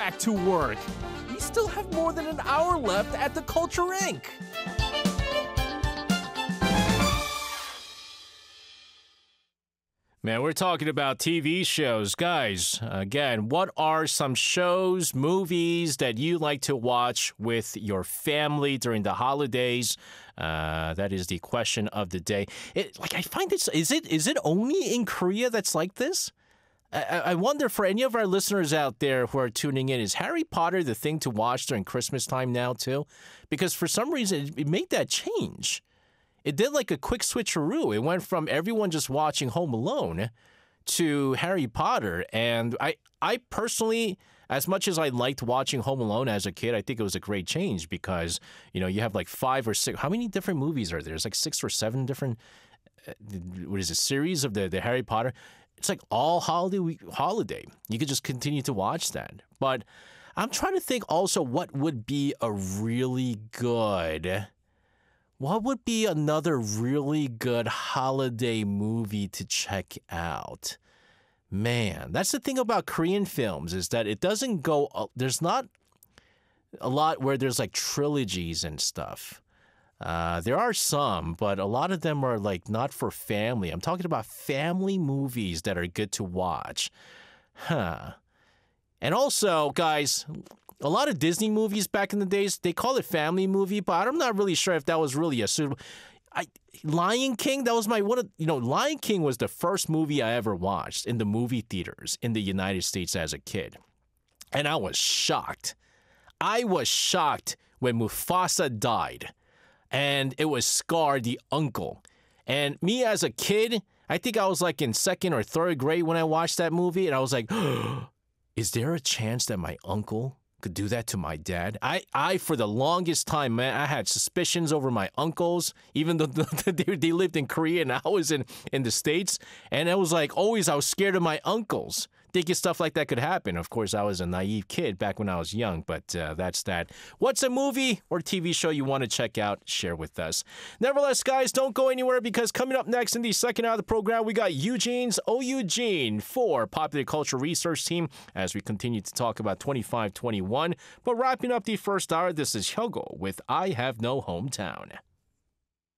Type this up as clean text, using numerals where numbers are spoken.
back to work. We still have more than an hour left at the Culture Inc. Man, we're talking about TV shows. Guys, again, what are some shows, movies that you like to watch with your family during the holidays? That is the question of the day. I find this, is it only in Korea that's like this? I wonder, for any of our listeners out there who are tuning in, is Harry Potter the thing to watch during Christmas time now too? Because for some reason, it made that change. It did like a quick switcheroo. It went from everyone just watching Home Alone to Harry Potter. And I personally, as much as I liked watching Home Alone as a kid, I think it was a great change because, you know, you have like 5 or 6. How many different movies are there? There's like 6 or 7 different, series of the Harry Potter. It's like all holiday. You could just continue to watch that. But I'm trying to think also what would be a really good... What would be another really good holiday movie to check out? Man, that's the thing about Korean films is that it doesn't go... There's not a lot where there's like trilogies and stuff. There are some, but a lot of them are like not for family. I'm talking about family movies that are good to watch. And also, guys... A lot of Disney movies back in the days, they call it family movie, but I'm not really sure if that was really a suitable... Lion King, that was Lion King was the first movie I ever watched in the movie theaters in the United States as a kid. And I was shocked. I was shocked when Mufasa died. And it was Scar, the uncle. And me as a kid, I think I was like in 2nd or 3rd grade when I watched that movie, and I was like, is there a chance that my uncle could do that to my dad? I for the longest time, man, I had suspicions over my uncles, even though they lived in Korea and I was in the States. And it was like, always I was scared of my uncles, thinking stuff like that could happen. Of course, I was a naive kid back when I was young, but that's that. What's a movie or TV show you want to check out? Share with us. Nevertheless, guys, don't go anywhere because coming up next in the second hour of the program, we got Eugene's Oh Eugene for Popular Culture Research Team as we continue to talk about 2521. But wrapping up the first hour, this is Hyogo with I Have No Hometown.